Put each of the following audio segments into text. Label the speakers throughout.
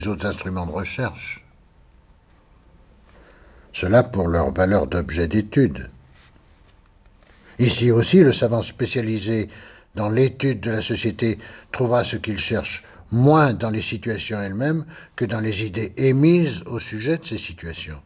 Speaker 1: les autres instruments de recherche. Cela pour leur valeur d'objet d'étude. Ici aussi, le savant spécialisé dans l'étude de la société trouvera ce qu'il cherche moins dans les situations elles-mêmes que dans les idées émises au sujet de ces situations.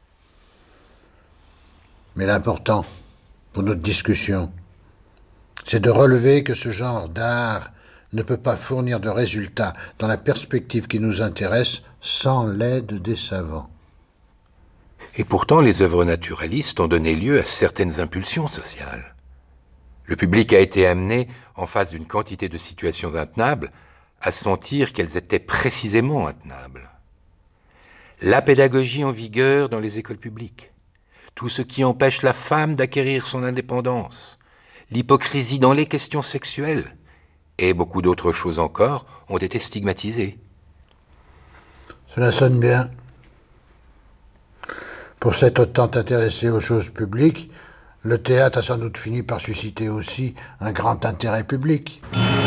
Speaker 1: Mais l'important pour notre discussion, c'est de relever que ce genre d'art ne peut pas fournir de résultats dans la perspective qui nous intéresse sans l'aide des savants.
Speaker 2: Et pourtant, les œuvres naturalistes ont donné lieu à certaines impulsions sociales. Le public a été amené, en face d'une quantité de situations intenables, à sentir qu'elles étaient précisément intenables. La pédagogie en vigueur dans les écoles publiques, tout ce qui empêche la femme d'acquérir son indépendance, l'hypocrisie dans les questions sexuelles, et beaucoup d'autres choses encore ont été stigmatisées.
Speaker 1: Cela sonne bien. Pour s'être tant intéressé aux choses publiques, le théâtre a sans doute fini par susciter aussi un grand intérêt public.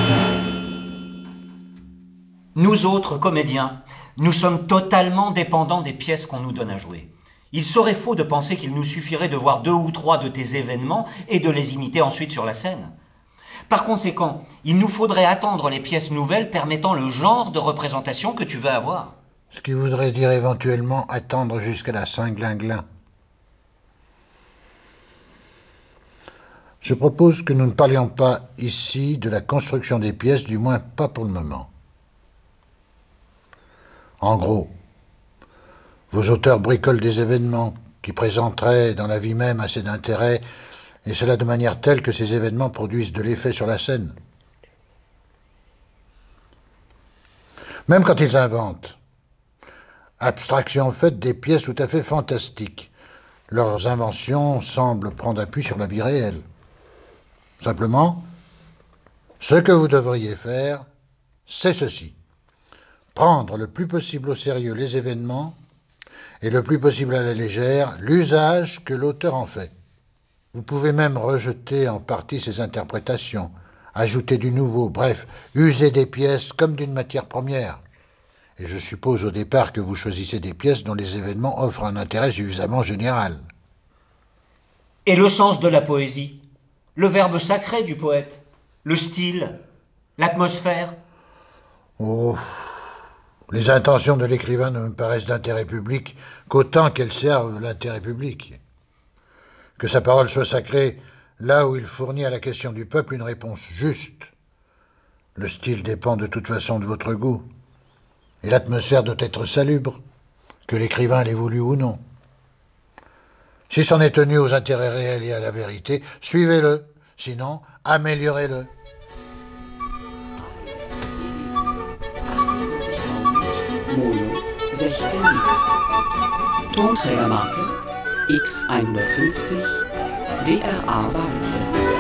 Speaker 3: Nous autres comédiens, nous sommes totalement dépendants des pièces qu'on nous donne à jouer. Il serait faux de penser qu'il nous suffirait de voir 2 ou 3 de tes événements et de les imiter ensuite sur la scène. Par conséquent, il nous faudrait attendre les pièces nouvelles permettant le genre de représentation que tu veux avoir.
Speaker 1: Ce qui voudrait dire éventuellement attendre jusqu'à la Saint-Glinglin. Je propose que nous ne parlions pas ici de la construction des pièces, du moins pas pour le moment. En gros, vos auteurs bricolent des événements qui présenteraient dans la vie même assez d'intérêt, et cela de manière telle que ces événements produisent de l'effet sur la scène. Même quand ils inventent, abstraction faite, des pièces tout à fait fantastiques, leurs inventions semblent prendre appui sur la vie réelle. Simplement, ce que vous devriez faire, c'est ceci. Prendre le plus possible au sérieux les événements et le plus possible à la légère l'usage que l'auteur en fait. Vous pouvez même rejeter en partie ses interprétations, ajouter du nouveau, bref, user des pièces comme d'une matière première. Et je suppose au départ que vous choisissez des pièces dont les événements offrent un intérêt suffisamment général.
Speaker 3: Et le sens de la poésie, le verbe sacré du poète, le style, l'atmosphère.
Speaker 1: Oh, les intentions de l'écrivain ne me paraissent d'intérêt public qu'autant qu'elles servent l'intérêt public. Que sa parole soit sacrée là où il fournit à la question du peuple une réponse juste. Le style dépend de toute façon de votre goût. Et l'atmosphère doit être salubre, que l'écrivain l'ait voulu ou non. Si c'en est tenu aux intérêts réels et à la vérité, suivez-le. Sinon, améliorez-le.
Speaker 4: Mono 16 Lied. Tonträgermarke X150 DRA Babelsberg.